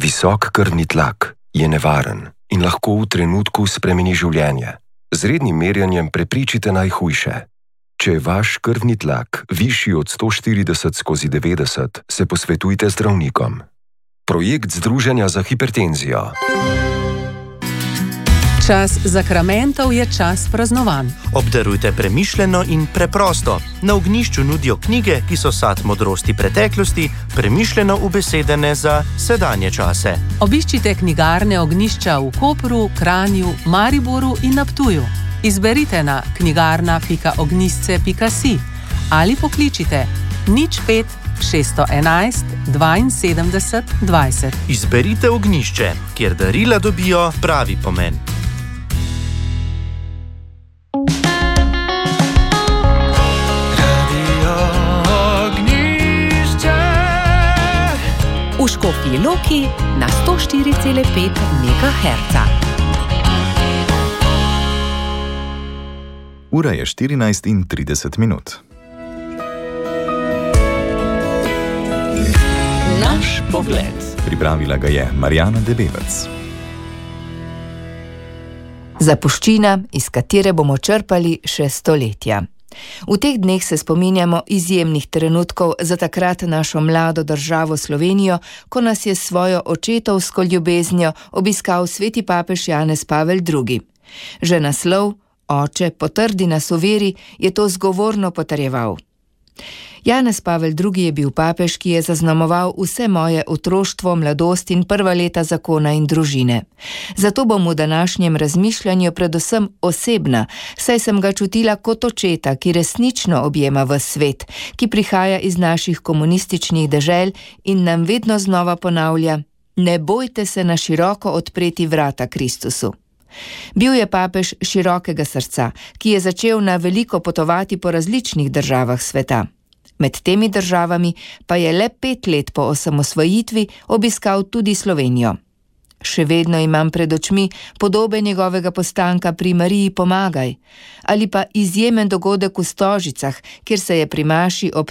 Visok krvni tlak je nevaren in lahko v trenutku spremeni življenje. Z rednim merjenjem prepričite najhujše. Če je vaš krvni tlak višji od 140/90, se posvetujte z zdravnikom. Projekt Združenja za hipertenzijo. Čas zakramentov je čas praznovanj. Obdarujte premišljeno in preprosto. Na ognjišču nudijo knjige, ki so sad modrosti preteklosti, premišljeno ubesedene za sedanje čase. Obiščite knjigarne Ognjišča v Kopru, Kranju, Mariboru in na Ptuju. Izberite na knjigarna.ognjišče.si ali pokličite 05 611 72 20. Izberite Ognjišče, kjer darila dobijo pravi pomen. V Škofji Loki na 104,5 MHz. Ura je 14:30. Naš pogled. Pripravila ga je Marjana Debevec. Zapuščina, iz katere bomo črpali še stoletja. V teh dneh se spominjamo izjemnih trenutkov za takrat našo mlado državo Slovenijo, ko nas je s svojo očetovsko ljubeznijo obiskal sveti papež Janez Pavel II. Že naslov Oče, potrdi nas v veri, je to zgovorno potrjeval. Janez Pavel II. Je bil papež, ki je zaznamoval vse moje otroštvo, mladost in prva leta zakona in družine. Zato bom v današnjem razmišljanju predvsem osebna, saj sem ga čutila kot očeta, ki resnično objema ves svet, ki prihaja iz naših komunističnih dežel in nam vedno znova ponavlja: ne bojte se na široko odpreti vrata Kristusu. Bil je papež širokega srca, ki je začel na veliko potovati po različnih državah sveta. Med temi državami pa je le 5 let po osamosvojitvi obiskal tudi Slovenijo. Še vedno imam pred očmi podobe njegovega postanka pri Mariji Pomagaj ali pa izjemen dogodek v Stožicah, kjer se je pri maši ob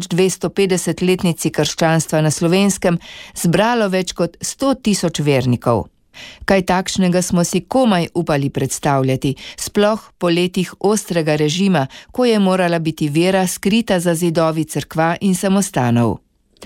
1250-letnici krščanstva na Slovenskem zbralo več kot 100.000 vernikov. Kaj takšnega smo si komaj upali predstavljati, sploh po letih ostrega režima, ko je morala biti vera skrita za zidovi cerkva in samostanov.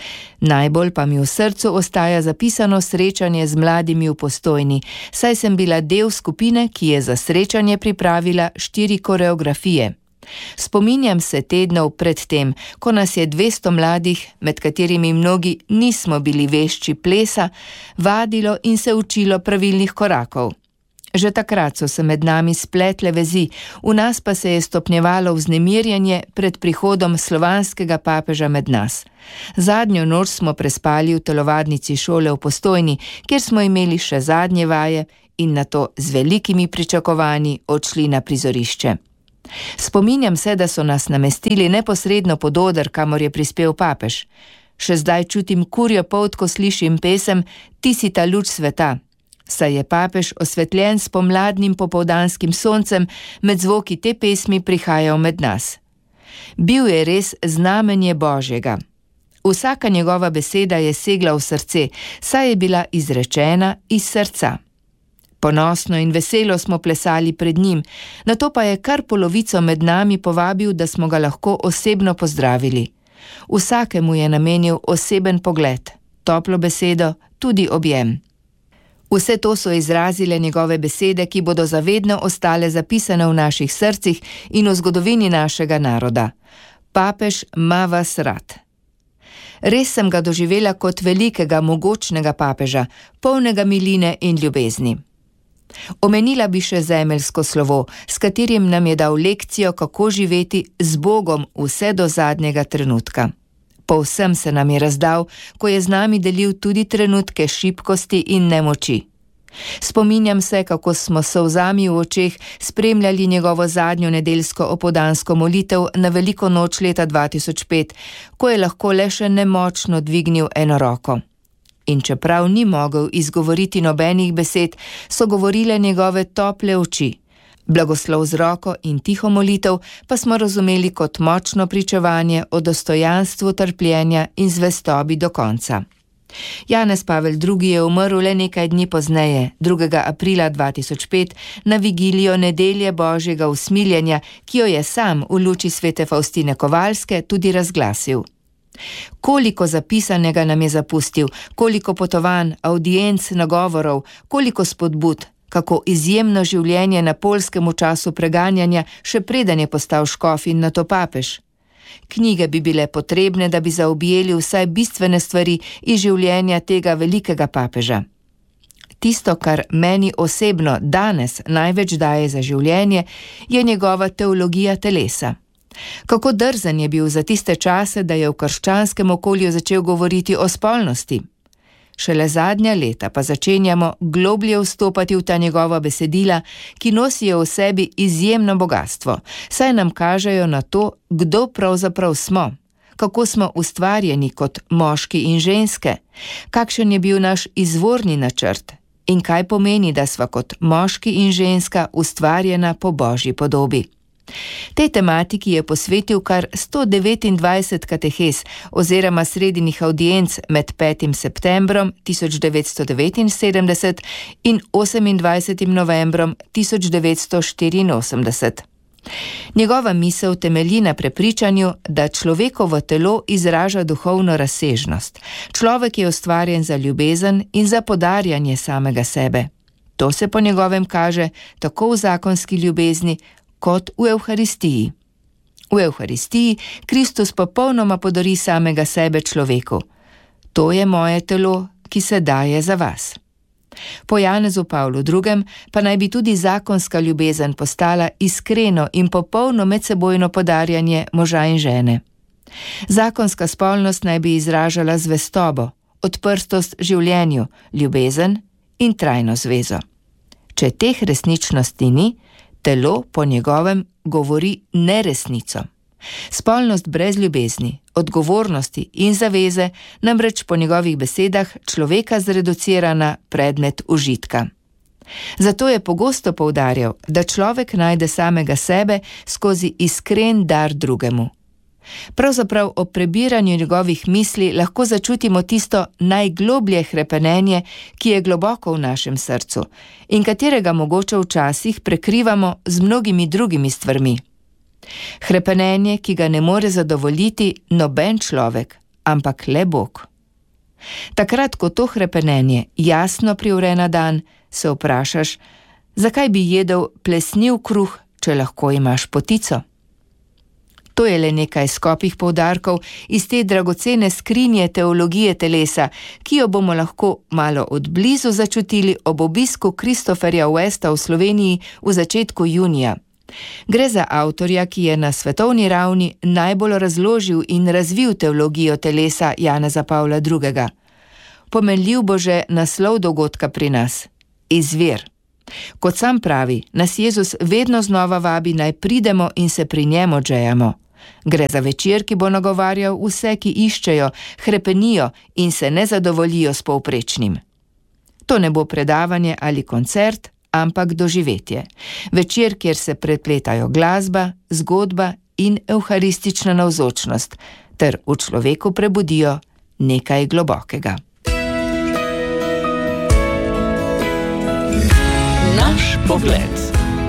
Najbolj pa mi v srcu ostaja zapisano srečanje z mladimi v Postojni, saj sem bila del skupine, ki je za srečanje pripravila 4 koreografije. Spominjam se tednov pred tem, ko nas je 200 mladih, med katerimi mnogi nismo bili vešči plesa, vadilo in se učilo pravilnih korakov. Že takrat so se med nami spletle vezi, v nas pa se je stopnjevalo vznemirjanje pred prihodom slovanskega papeža med nas. Zadnjo noč smo prespali v telovadnici šole v Postojni, kjer smo imeli še zadnje vaje in nato z velikimi pričakovanji odšli na prizorišče. Spominjam se, da so nas namestili neposredno pod oder, kamor je prispel papež. Še zdaj čutim kurjo polt, ko slišim pesem Ti si ta luč sveta. Saj je papež osvetljen s pomladnim popoldanskim soncem, med zvoki te pesmi prihajal med nas. Bil je res znamenje Božjega. Vsaka njegova beseda je segla v srce, saj je bila izrečena iz srca. Ponosno in veselo smo plesali pred njim, nato pa je kar polovico med nami povabil, da smo ga lahko osebno pozdravili. Vsakemu je namenil oseben pogled, toplo besedo, tudi objem. Vse to so izrazile njegove besede, ki bodo zavedno ostale zapisane v naših srcih in v zgodovini našega naroda. Papež ima vas rad. Res sem ga doživela kot velikega, mogočnega papeža, polnega miline in ljubezni. Omenila bi še zemeljsko slovo, s katerim nam je dal lekcijo, kako živeti z Bogom vse do zadnjega trenutka. Povsem se nam je razdal, ko je z nami delil tudi trenutke šibkosti in nemoči. Spominjam se, kako smo s solzami v očeh spremljali njegovo zadnjo nedeljsko opoldansko molitev na veliko noč leta 2005, ko je lahko le še nemočno dvignil eno roko. In čeprav ni mogel izgovoriti nobenih besed, so govorile njegove tople oči. Blagoslov z roko in tiho molitev pa smo razumeli kot močno pričevanje o dostojanstvu trpljenja in zvestobi do konca. Janez Pavel II. Je umrl le nekaj dni pozneje, 2. aprila 2005, na vigilijo nedelje Božjega usmiljenja, ki jo je sam v luči svete Faustine Kovalske tudi razglasil. Koliko zapisanega nam je zapustil, koliko potovanj, audienc, nagovorov, koliko spodbud, kako izjemno življenje na Poljskem v času preganjanja, še preden je postal škof in nato papež. Knjige bi bile potrebne, da bi zaobjeli vsaj bistvene stvari iz življenja tega velikega papeža. Tisto, kar meni osebno danes največ daje za življenje, je njegova teologija telesa. Kako drzen je bil za tiste čase, da je v krščanskem okolju začel govoriti o spolnosti. Šele zadnja leta pa začenjamo globlje vstopati v ta njegova besedila, ki nosijo v sebi izjemno bogatstvo, saj nam kažejo na to, kdo pravzaprav smo, kako smo ustvarjeni kot moški in ženske, kakšen je bil naš izvorni načrt in kaj pomeni, da sva kot moški in ženska ustvarjena po Božji podobi. Tej tematiki je posvetil kar 129 katehes oziroma sredinih audienc med 5. septembrom 1979 in 28. novembrom 1984. Njegova misel temelji na prepričanju, da človekovo telo izraža duhovno razsežnost. Človek je ustvarjen za ljubezen in za podarjanje samega sebe. To se po njegovem kaže tako v zakonski ljubezni, kot v Evharistiji. V Evharistiji Kristus popolnoma podari samega sebe človeku. To je moje telo, ki se daje za vas. Po Janezu Pavlu II. Pa naj bi tudi zakonska ljubezen postala iskreno in popolno medsebojno podarjanje moža in žene. Zakonska spolnost naj bi izražala zvestobo, odprtost življenju, ljubezen in trajno zvezo. Če teh resničnosti ni, telo po njegovem govori neresnico. Spolnost brez ljubezni, odgovornosti in zaveze namreč po njegovih besedah človeka zreducira na predmet užitka. Zato je pogosto poudarjal, da človek najde samega sebe skozi iskren dar drugemu. Pravzaprav ob prebiranju njegovih misli lahko začutimo tisto najgloblje hrepenenje, ki je globoko v našem srcu in katerega mogoče včasih prekrivamo z mnogimi drugimi stvarmi. Hrepenenje, ki ga ne more zadovoljiti noben človek, ampak le Bog. Takrat, ko to hrepenenje jasno privre na dan, se vprašaš, zakaj bi jedel plesniv kruh, če lahko imaš potico? To je le nekaj skopih poudarkov iz te dragocene skrinje teologije telesa, ki jo bomo lahko malo odblizu začutili ob obisku Christopherja Westa v Sloveniji v začetku junija. Gre za avtorja, ki je na svetovni ravni najbolj razložil in razvil teologijo telesa Janeza Pavla II. Pomenljiv bo že naslov dogodka pri nas – Izvir. Kot sam pravi, nas Jezus vedno znova vabi, naj pridemo in se pri njemu odžejamo. Gre za večer, ki bo nagovarjal vse, ki iščejo, hrepenijo in se ne zadovoljijo s povprečnim. To ne bo predavanje ali koncert, ampak doživetje. Večer, kjer se prepletajo glasba, zgodba in evharistična navzočnost, ter v človeku prebudijo nekaj globokega. Naš pogled.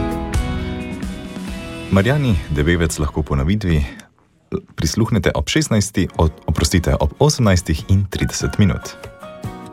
Marjani Debevec lahko po novidvi prisluhnete ob 18. ob 18:30.